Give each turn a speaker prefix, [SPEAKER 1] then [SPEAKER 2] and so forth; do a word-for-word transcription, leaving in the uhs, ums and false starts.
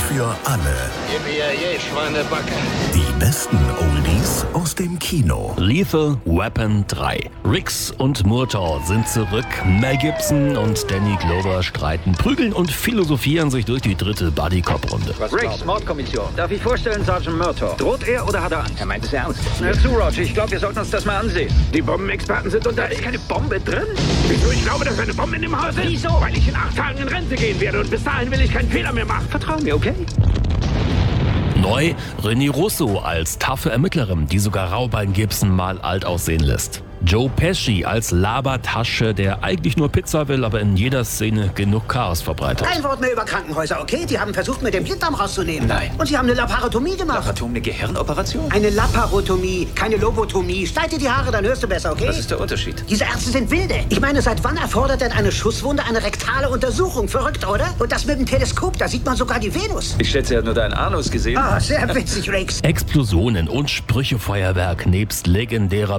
[SPEAKER 1] für alle.
[SPEAKER 2] Yippie, Schweinebacke.
[SPEAKER 1] Die besten Oldies aus dem Kino.
[SPEAKER 3] Lethal Weapon drei. Riggs und Murtaugh sind zurück. Mel Gibson und Danny Glover streiten, prügeln und philosophieren sich durch die dritte Buddy-Cop-Runde.
[SPEAKER 4] Riggs, Mordkommission. Darf ich vorstellen, Sergeant Murtaugh? Droht er oder hat er Angst?
[SPEAKER 5] Er meint es ernst.
[SPEAKER 4] Hör zu, Roger. Ich glaube, wir sollten uns das mal ansehen.
[SPEAKER 5] Die Bombenexperten sind unter... Da ist keine Bombe drin. Wieso? Ich glaube, dass eine Bombe in dem Haus ist.
[SPEAKER 4] Wieso?
[SPEAKER 5] Weil ich in acht Tagen in Rente gehen werde und bis dahin will ich keinen Fehler mehr machen.
[SPEAKER 4] Vertrau mir, okay?
[SPEAKER 3] Neu René Russo als taffe Ermittlerin, die sogar Raubein Gibson mal alt aussehen lässt. Joe Pesci als Labertasche, der eigentlich nur Pizza will, aber in jeder Szene genug Chaos verbreitet.
[SPEAKER 6] Kein Wort mehr über Krankenhäuser, okay? Die haben versucht, mir den Blinddarm rauszunehmen.
[SPEAKER 5] Nein.
[SPEAKER 6] Und sie haben eine Laparotomie gemacht.
[SPEAKER 5] Laparotomie, eine Gehirnoperation?
[SPEAKER 6] Eine Laparotomie, keine Lobotomie. Schneid dir die Haare, dann hörst du besser, okay?
[SPEAKER 5] Was ist der Unterschied?
[SPEAKER 6] Diese Ärzte sind wilde. Ich meine, seit wann erfordert denn eine Schusswunde eine rektale Untersuchung? Verrückt, oder? Und das mit dem Teleskop, da sieht man sogar die Venus.
[SPEAKER 4] Ich schätze, er hat nur deinen Anus gesehen.
[SPEAKER 6] Ah, sehr witzig, Riggs.
[SPEAKER 3] Explosionen und Sprüchefeuerwerk nebst legendärer